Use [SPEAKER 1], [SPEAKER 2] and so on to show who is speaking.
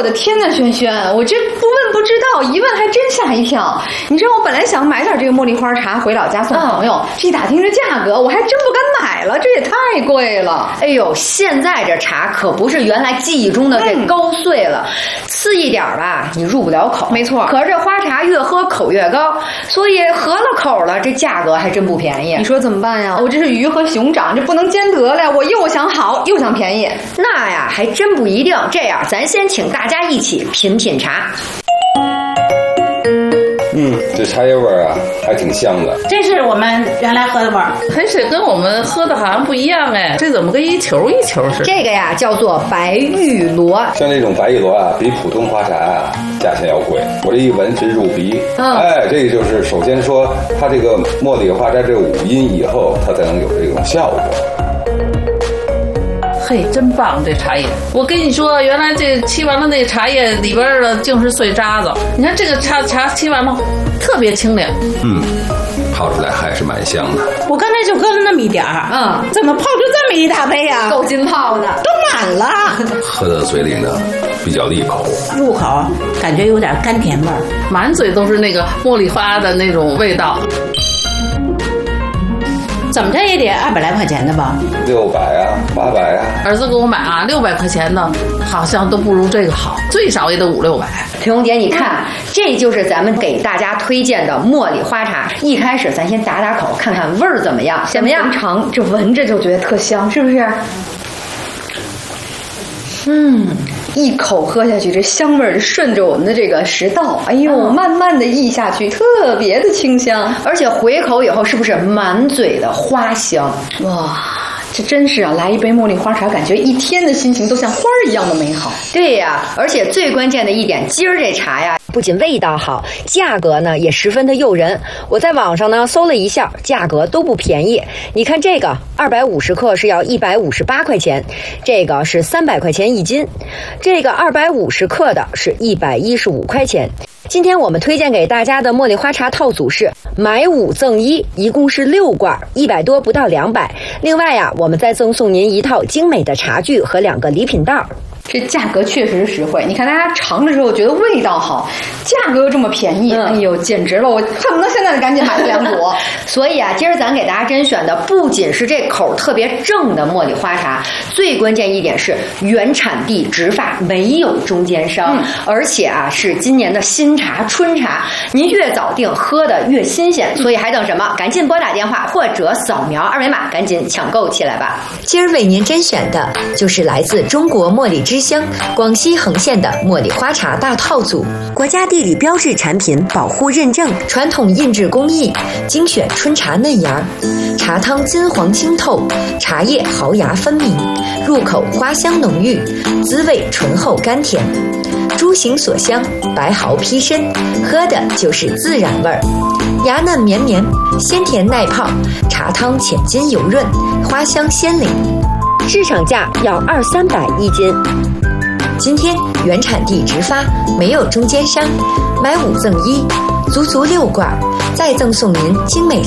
[SPEAKER 1] 我的天呐，轩轩，我这不问不知道，一问还真吓一跳。你知道我本来想买点这个茉莉花茶回老家送朋友，这一打听这价格，我还真不敢买了，这也太贵了。
[SPEAKER 2] 哎呦，现在这茶可不是原来记忆中的这高碎了，次一点吧，你入不了口。
[SPEAKER 1] 没错，
[SPEAKER 2] 可是这花茶越喝口越高，所以合了口了，这价格还真不便宜。
[SPEAKER 1] 你说怎么办呀？我这是鱼和熊掌，这不能兼得了。我又想好，又想便宜。
[SPEAKER 2] 那呀，还真不一定。这样，咱先请大家一起品品茶。
[SPEAKER 3] 这茶叶味儿啊，还挺香的。
[SPEAKER 4] 这是我们原来喝的味儿，
[SPEAKER 5] 还是跟我们喝的好像不一样哎。这怎么跟一球一球似的？
[SPEAKER 2] 这个呀，叫做白玉螺。
[SPEAKER 3] 像这种白玉螺啊，比普通花茶啊价钱要贵。我这一闻直入鼻。哎，这个就是首先说，它这个茉莉花茶这五音以后，它才能有这种效果。
[SPEAKER 5] 嘿，真棒！这茶叶，我跟你说，原来这沏完了那茶叶里边的净是碎渣子。你看这个茶沏完了，特别清凉。
[SPEAKER 3] 泡出来还是蛮香的。
[SPEAKER 4] 我刚才就搁了那么一点儿，怎么泡出这么一大杯啊？
[SPEAKER 1] 够劲泡的，
[SPEAKER 4] 都满了。
[SPEAKER 3] 喝到嘴里呢，比较利口，
[SPEAKER 4] 入口感觉有点甘甜味儿，
[SPEAKER 5] 满嘴都是那个茉莉花的那种味道。
[SPEAKER 4] 怎么着也得200来块钱的吧
[SPEAKER 3] ？600啊，800啊。
[SPEAKER 5] 儿子给我买啊，600块钱的，好像都不如这个好，最少也得500-600。
[SPEAKER 2] 婷蓉姐，你看，这就是咱们给大家推荐的茉莉花茶。一开始咱先打口，看看味儿怎么样？怎么样？
[SPEAKER 1] 尝，这闻着就觉得特香，是不是？一口喝下去，这香味儿顺着我们的这个食道，哎呦，慢慢的溢下去，特别的清香，
[SPEAKER 2] 而且回口以后是不是满嘴的花香？
[SPEAKER 1] 哇！这真是啊，来一杯茉莉花茶，感觉一天的心情都像花儿一样的美好。
[SPEAKER 2] 对呀，而且最关键的一点，今儿这茶呀，不仅味道好，价格呢也十分的诱人。我在网上呢搜了一下，价格都不便宜。你看这个250克是要158块钱，这个是300块钱一斤，这个250克的是115块钱。今天我们推荐给大家的茉莉花茶套组是买5赠1，一共是6罐，100多不到200。另外呀，我们再赠送您一套精美的茶具和2个礼品袋。
[SPEAKER 1] 这价格确实实惠，你看大家尝的时候觉得味道好，价格又这么便宜，哎呦，简直了！我恨不得现在赶紧买2组。
[SPEAKER 2] 所以啊，今儿咱给大家甄选的不仅是这口特别正的茉莉花茶，最关键一点是原产地直发，没有中间商，而且啊是今年的新茶春茶，您越早订喝的越新鲜。所以还等什么？赶紧拨打电话或者扫描2维码，赶紧抢购起来吧！
[SPEAKER 6] 今儿为您甄选的就是来自中国茉莉之乡广西横县的茉莉花茶大套组，国家地理标志产品保护认证，传统印制工艺，精选春茶嫩芽，茶汤金黄清透，茶叶毫芽分明，入口花香浓郁，滋味醇厚甘甜，珠形锁香，白毫披身，喝的就是自然味儿，芽嫩绵绵，鲜甜耐泡，茶汤浅筋油润，花香鲜灵。市场价要200-300一斤，今天原产地直发，没有中间商，买5赠1，足6罐，再赠送您精美